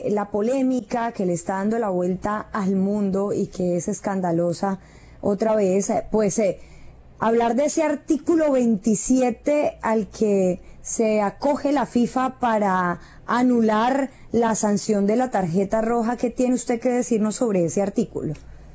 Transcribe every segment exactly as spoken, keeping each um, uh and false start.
la polémica que le está dando la vuelta al mundo y que es escandalosa otra vez, pues eh, hablar de ese artículo veintisiete al que se acoge la FIFA para anular la sanción de la tarjeta roja. ¿Qué tiene usted que decirnos sobre ese artículo?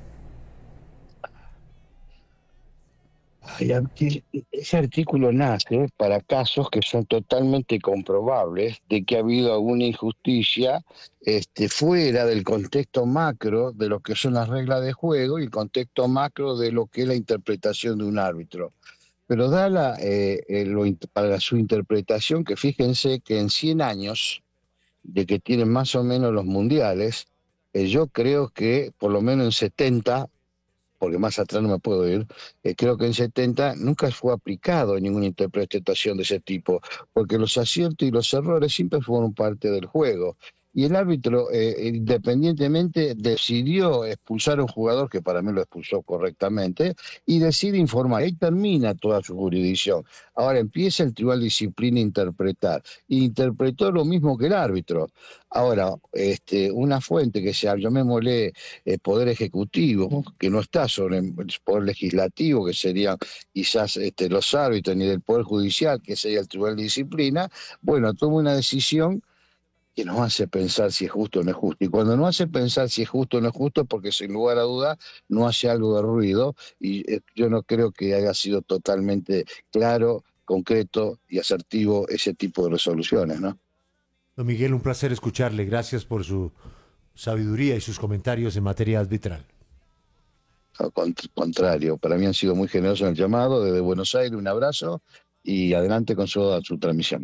Ay, aquí, ese artículo nace para casos que son totalmente comprobables de que ha habido alguna injusticia este, fuera del contexto macro de lo que son las reglas de juego y el contexto macro de lo que es la interpretación de un árbitro. Pero da la, eh, eh, lo, para su interpretación, que fíjense que en cien años de que tienen más o menos los mundiales, eh, yo creo que por lo menos en setenta, porque más atrás no me puedo ir, eh, creo que en setenta nunca fue aplicado ninguna interpretación de ese tipo, porque los aciertos y los errores siempre fueron parte del juego. Y el árbitro, eh, independientemente, decidió expulsar a un jugador que para mí lo expulsó correctamente y decide informar. Ahí termina toda su jurisdicción. Ahora empieza el tribunal de disciplina a interpretar. Y interpretó lo mismo que el árbitro. Ahora, este, una fuente que se llamémosle eh, Poder Ejecutivo, que no está sobre el Poder Legislativo, que serían quizás este, los árbitros, ni del Poder Judicial, que sería el Tribunal de Disciplina, bueno, toma una decisión que nos hace pensar si es justo o no es justo. Y cuando no hace pensar si es justo o no es justo, porque sin lugar a duda no hace algo de ruido, y eh, yo no creo que haya sido totalmente claro, concreto y asertivo ese tipo de resoluciones, ¿no? Don Miguel, un placer escucharle. Gracias por su sabiduría y sus comentarios en materia arbitral. Al contrario, para mí han sido muy generosos en el llamado. Desde Buenos Aires, un abrazo y adelante con su, su transmisión.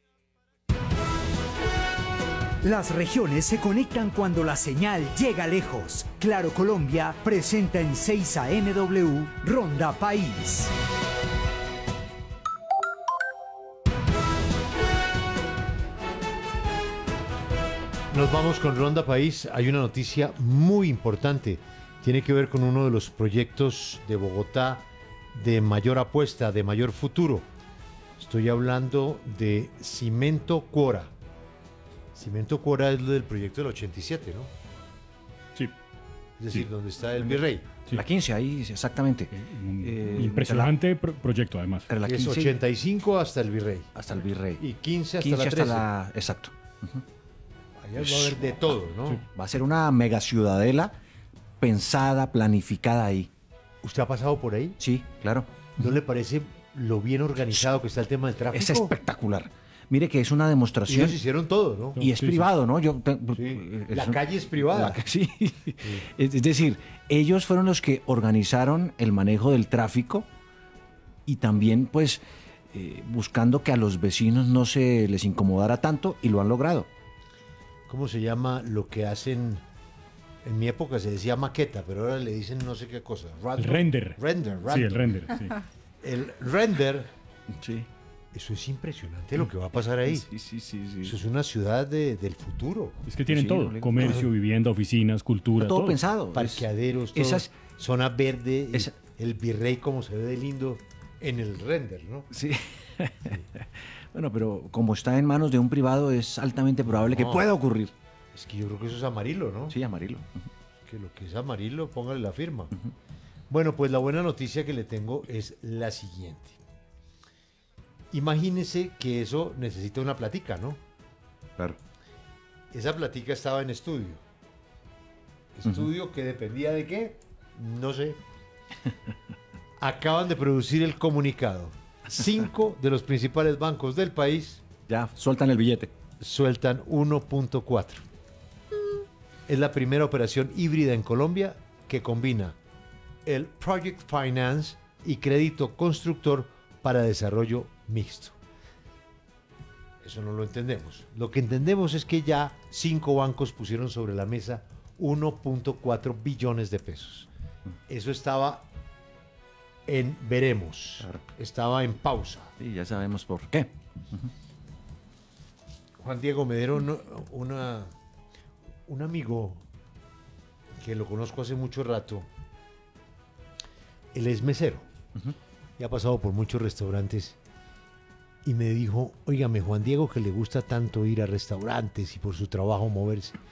Las regiones se conectan cuando la señal llega lejos. Claro Colombia presenta en seis A M W Ronda País. Nos vamos con Ronda País. Hay una noticia muy importante. Tiene que ver con uno de los proyectos de Bogotá de mayor apuesta, de mayor futuro. Estoy hablando de Cimento Cuora. Cimento Cuora es lo del proyecto del ochenta y siete, ¿no? Sí. Es decir, sí. donde está el Virrey. Sí. La quince, ahí exactamente. Un Eh, impresionante la, pro proyecto, además. La es ochenta y cinco hasta el Virrey. Hasta el Virrey. Y quince hasta quince la trece. Hasta la, exacto. Uh-huh. Allá va a haber de todo, ¿no? Sí. Va a ser una mega ciudadela pensada, planificada ahí. ¿Usted ha pasado por ahí? Sí, claro. ¿No le parece lo bien organizado que está el tema del tráfico? Es espectacular. Mire que es una Y demostración. ellos hicieron todo, ¿no? Y es Sí, privado, ¿no? Yo, Sí. es La un- calle es privada. La- sí. Es, es decir, ellos fueron los que organizaron el manejo del tráfico y también, pues, eh, buscando que a los vecinos no se les incomodara tanto, y lo han logrado. ¿Cómo se llama lo que hacen? En mi época se decía maqueta, pero ahora le dicen no sé qué cosa. El Random. render. Render, Sí, random. el render. Sí. El render, Sí. eso es impresionante lo que va a pasar ahí. Sí, sí, sí, sí. Eso es una ciudad de- del futuro. Es que tienen Sí, todo: no le- comercio, vivienda, oficinas, cultura. todo, todo pensado. Parqueaderos, todo, esas- zona verde, y esa- el Virrey como se ve de lindo en el render, ¿no? Sí. Bueno, pero como está en manos de un privado, es altamente probable que No. pueda ocurrir. Es que yo creo que eso es Amarillo, ¿no? Sí, Amarillo. Que lo que es Amarillo, póngale la firma. Bueno, pues la buena noticia que le tengo es la siguiente. Imagínese que eso necesita una platica, ¿no? Claro. Esa platica estaba en estudio. ¿Estudio que dependía de qué? No sé. Acaban de producir el comunicado. Cinco de los principales bancos del país Ya, sueltan el billete. sueltan uno punto cuatro. Es la primera operación híbrida en Colombia que combina el Project Finance y crédito constructor para desarrollo mixto. Eso no lo entendemos. Lo que entendemos es que ya cinco bancos pusieron sobre la mesa uno punto cuatro billones de pesos. Eso estaba en veremos. Claro. Estaba en pausa. Sí, ya sabemos por qué. Juan Diego, me dieron una, un amigo que lo conozco hace mucho rato. Él es mesero y ha pasado por muchos restaurantes y me dijo, óigame, Juan Diego, que le gusta tanto ir a restaurantes y por su trabajo moverse,